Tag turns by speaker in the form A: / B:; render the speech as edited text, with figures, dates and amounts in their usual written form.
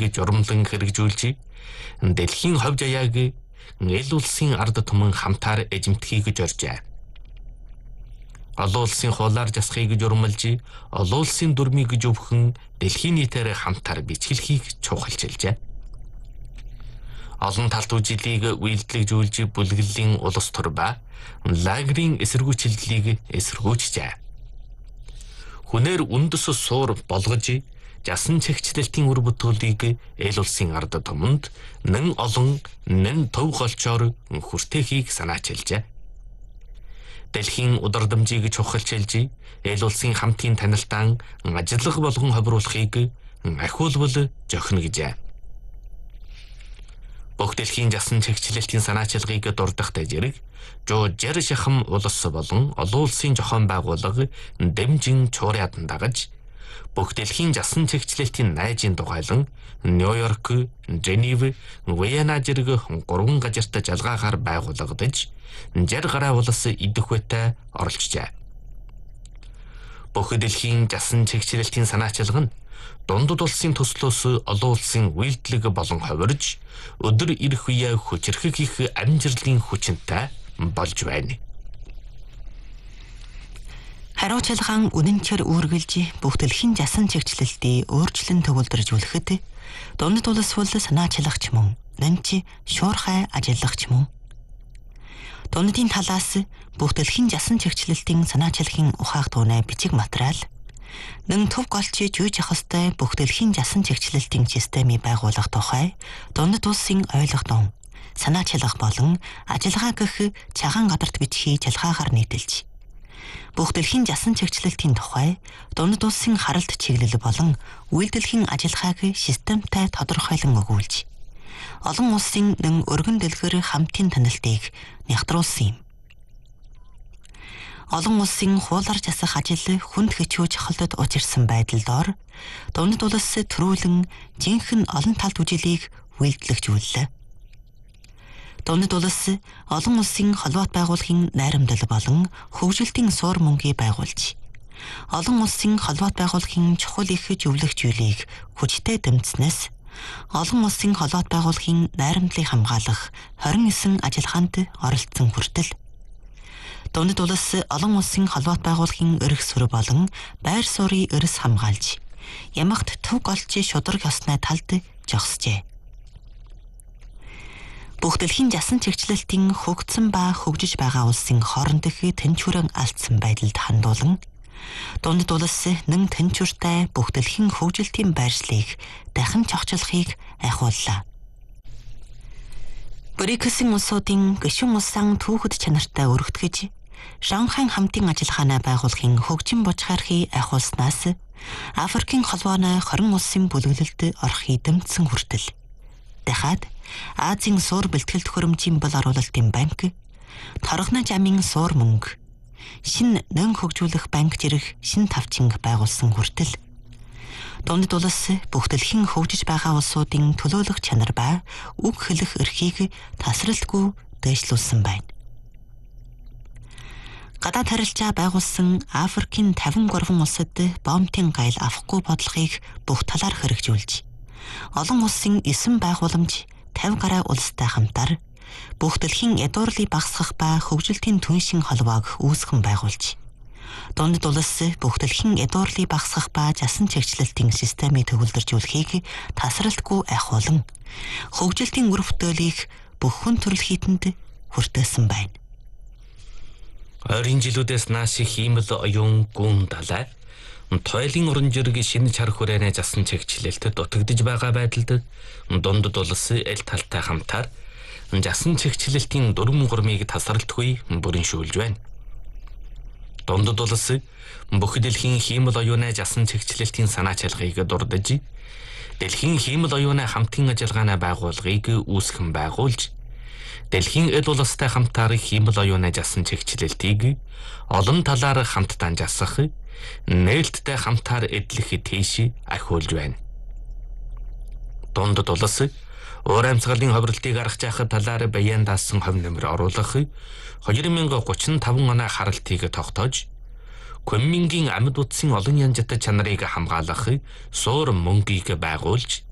A: журамлан хэрэгжүүлж дэлхийн хувь жаяаг эл улсын ард түмэн хамтаар эзэмтгэхийг зоржээ. Олон улсын хуулаар засахыг журмалж, олон улсын дүрмийг зөвхөн дэлхийн нийтээр хамтаар бичгэлхийг чухалчилжээ. Олон талт үжилийг үйлдэлжүүлж бүлэглэлийн улс төр ба лагерийн эсэргүүцэлдлийг эсэргүүцжээ. Хүнээр үндэс суур болгож жасан чигчлэлтийн үр бүтээлийг эл улсын ард түмэнд нэн олон нэн төв голчоор хүртэхийг санаачилжээ. Дэлхийн удирдамжийг чухалчилж, эл улсын хамтын танилтаан ажиллах болгон ховруулахыг ахиулбал зохино гэжээ. Бүх дэлхийн жасан чигчлэлтийн санаачилгыг дурдахтай зэрэг жер шахам улс болон олон улсын зохион байгууллага дэмжин чуурьядан дагаж бүх дэлхийн жасан чигчлэлтийн найзын дугайлан Нью-Йорк, Женев, Виена зэрэг 3 газарт жалгаагаар байгуулагдаж, 60 гаруй улс идэх үетэй оролцжээ. Бүх дэлхийн жасан чигчлэлтийн санаачилга нь дундад улсын төслөөс олон улсын үйлдэлэг болон хувирж, өдөр ирэх үе хүчрхэг их амжилтын хүчинтэй болж байна.
B: Хариуцлагаан үнэнчээр үргэлж бүх дэлхийн жасан чигчлэлтийг өөрчлөн төгөлдржүүлэхэд дундад улс бол санаачлагч мөн нэмч шуурхай ажиллагч мөн. Дундадын талаас бүх дэлхийн жасан чигчлэлтийн санаачлагын ухаах туунай бичиг материал нэн төв голч жүүж явах ёстой бүх дэлхийн жасан чигчлэлтийн системийг байгуулах тухай дундад улсын ойлгодон санаачлах болон ажиллагаа гэх цагаан гадарт бичхий жалгаагаар нийтэлж бүх дэлхийн жасан чигчлэлтийн тухай дундад улсын харалт чиглэл болон үйлдвэрлэлийн ажиллагааг системтай тодорхойлон өгүүлж олон улсын нэн өргөн дэлгэр хамтын танилтыг нягтруулсан юм. Олон улсын хуулаар засах ажил хүнд хэцүү чухалд учирсан байдал доор дундад улс төрүүлэн жинхэнэ олон талт үжилийг үйлдвэрлэжүүллээ. Дундад улс олон улсын холбоот байгууллагын найрамдал болон хөгжилтийн суур мөнгийг байгуулж, олон улсын холбоот байгууллагын чухал их зөвлөгчүүлийг хүчтэй дэмжснээс олон улсын холбоот байгууллагын найрамдлыг хамгаалах 29 ажиллагаанд оролцсон хүртэл дундад улс олон улсын холбоот байгууллагын эрх суурь болон байр суурийн эрс хамгаалж, ямагт төв голч шударга ёсны талд жогсжээ. Бүх дэлхийн жасан чигчлэлтийн хөгжсөн ба хөгжиж байгаа улсын хоорондох тэнцвэрэн алдсан байдалд хандуулан дундад улс нэн тэнцвэртэй бүх дэлхийн хөгжилтийн байршлыг дахин чогчлохыг айхууллаа. БРИКС-ийн улсуудын гишүүн улсын түүхэд чанартай өргөтгөж Шанхай хамтын ажиллагаанаа байгуулахын хөгжин бужхаархыг айхуулснаас Африкийн холбооны 20 улсын бүлэглэлд орохыг дэмжсэн хүртэл дахиад Азийн суур бэлтгэл төхөөрөмжийн бол оруулалтын банк, торгоны жамын суур мөнгө, шинэ нэн хөгжүүлэх банк зэрэг шинэ тавчинг байгуулсан хүртэл дундад улс бүх дэлхийн хөгжиж байгаа улсуудын төлөөлөх чанар ба үг хэлэх эрхийг тасралтгүй дэвшлүүлсэн байна. Гадаад харилцаа байгуулсан Африкийн 53 улсад бомбын гайл авахгүй бодлогыг бүх талаар хэрэгжүүлж, олон улсын 9 байгууламж 50 гаруй улстай хамтар бүх дэлхийн ядуурлыг багасгах ба хөгжилтийн түншин холбоог үүсгэн байгуулж, дундад улс бүх дэлхийн ядуурлыг багасгах ба жасан чигчлэлтийн системийг төгөлдржүүлэхийг тасралтгүй айхуулан хөгжилтийн үр бүтээлийг бүх хүн төрөл хийтэнд хүртээсэн байна.
A: Ойрын жилүүдээс нааш хиймэл оюун гүн далай тойлын уран зэрэг шинэ чар хүрээний жасан чигчлэлтэд дутагдж байгаа байдалд дундад улс эл талтай хамтаар жасан чигчлэлтийн дүрм гурмыг тасралтгүй бүрэншүүлж байна. Дундад улс бүх дэлхийн хиймэл оюуны жасан чигчлэлтийн санаачилгыг дурдж, дэлхийн хиймэл оюуны хамтын ажиллагааны байгууллагыг үүсгэн байгуулж, дэлхийн эл улстай хамтаар хиймэл оюуны жасан чигчлэлтийг олон талаар хамтдаа жасах, нээлттэй хамтаар эдлэх тийш ахиулж байна. Дундад улс уур амьсгалын ховролтыг аргаж явах талаар баян даасан хов нэмэр оруулах 2035 оны харалтыг тогтоож, Күнмингийн амьд утсын олон янзтай чанарыг хамгаалах суур мөнгийг байгуулж,